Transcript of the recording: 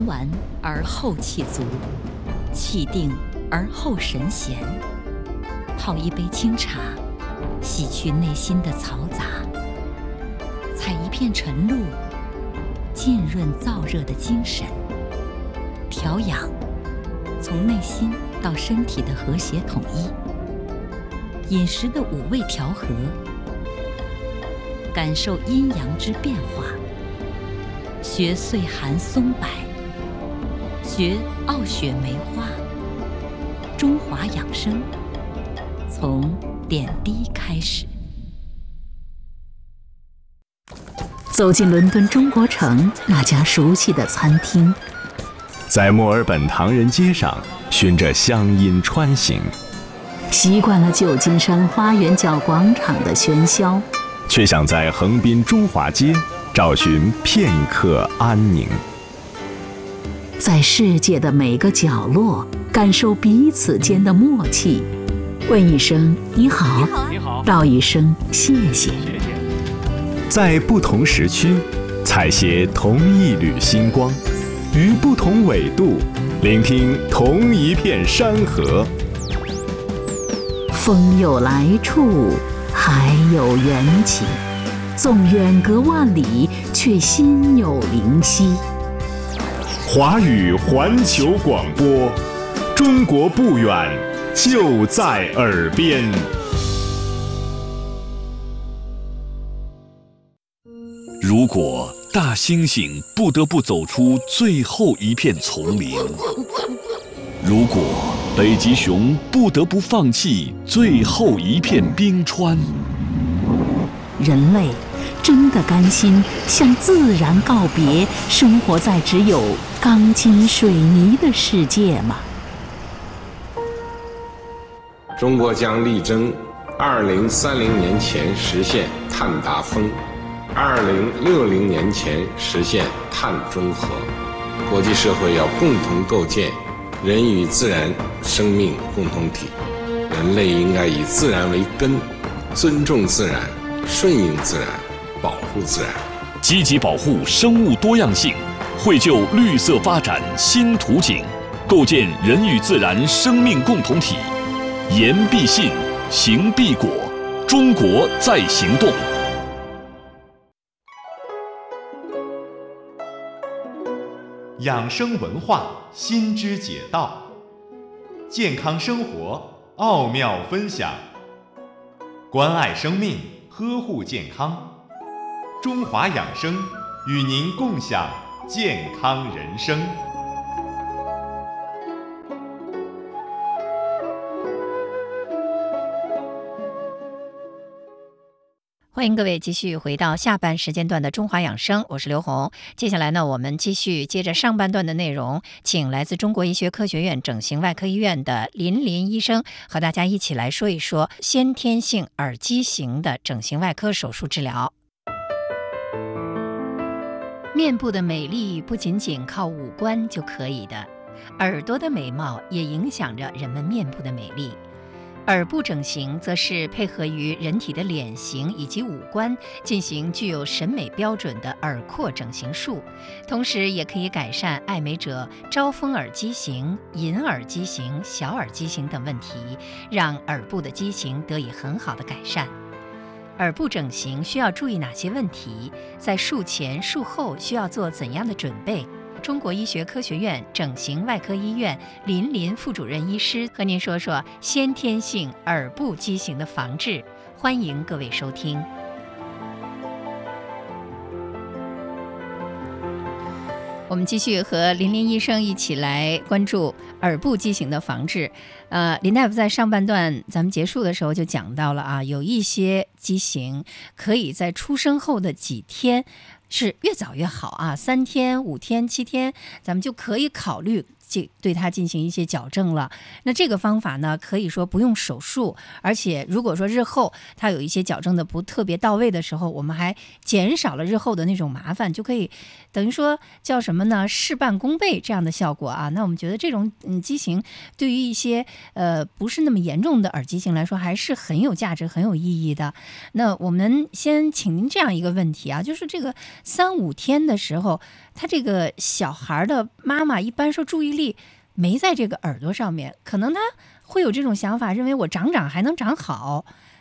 完而后气足，气定而后神闲。泡一杯清茶，洗去内心的嘈杂，采一片晨露，浸润燥热的精神。调养，从内心到身体的和谐统一，饮食的五味调和，感受阴阳之变化，学岁寒松柏，学傲雪梅花。中华养生，从点滴开始。 走进伦敦中国城那家熟悉的餐厅， 在墨尔本唐人街上循着乡音穿行， 习惯了旧金山花园角广场的喧嚣， 却想在横滨中华街找寻片刻安宁。 在世界的每个角落感受彼此间的默契，问一声你好， 你好， 道一声谢谢。 在不同时区采撷同一缕星光，于不同纬度聆听同一片山河。 风有来处，海有缘起，纵远隔万里，却心有灵犀。 华语环球广播，中国不远，就在耳边。 如果大猩猩不得不走出最后一片丛林，如果北极熊不得不放弃最后一片冰川， 人类真的甘心向自然告别，生活在只有钢筋水泥的世界吗？ 中国将力争2030年前实现碳达峰，2060年前实现碳中和。国际社会要共同构建人与自然生命共同体，人类应该以自然为根，尊重自然，顺应自然，保护自然， 积极保护生物多样性，绘就绿色发展新图景，构建人与自然生命共同体。言必信，行必果，中国在行动。 养生文化新知解道，健康生活奥妙分享，关爱生命，呵护健康。中华养生与您共享健康人生。 欢迎各位继续回到下半时间段的中华养生，我是刘红。接下来呢，我们继续接着上半段的内容，请来自中国医学科学院整形外科医院的林医生和大家一起来说一说先天性耳畸形的整形外科手术治疗。面部的美丽不仅仅靠五官就可以的，耳朵的美貌也影响着人们面部的美丽。耳部整形则是配合于人体的脸型以及五官进行具有审美标准的耳廓整形术，同时也可以改善爱美者招风耳畸形、银耳畸形、小耳畸形等问题，让耳部的畸形得以很好的改善。耳部整形需要注意哪些问题？在术前、术后需要做怎样的准备？中国医学科学院整形外科医院林副主任医师和您说说先天性耳部畸形的防治。欢迎各位收听。我们继续和林医生一起来关注耳部畸形的防治。林大夫在上半段咱们结束的时候就讲到了啊，有一些畸形可以在出生后的几天是越早越好啊，3天、5天、7天，咱们就可以考虑对它进行一些矫正了。那这个方法呢，可以说不用手术，而且如果说日后它有一些矫正的不特别到位的时候，我们还减少了日后的那种麻烦，就可以等于说叫什么呢？事半功倍这样的效果啊。那我们觉得这种畸形对于一些不是那么严重的耳畸形来说，还是很有价值、很有意义的。那我们先请您这样一个问题啊，就是这个3、5天的时候， 他这个小孩的妈妈一般说注意力没在这个耳朵上面，可能他会有这种想法，认为我长还能长好，